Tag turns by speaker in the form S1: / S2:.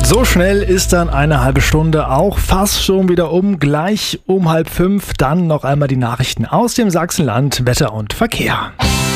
S1: So schnell ist dann eine halbe Stunde auch fast schon wieder um. Gleich um 4:30, dann noch einmal die Nachrichten aus dem Sachsenland, Wetter und Verkehr.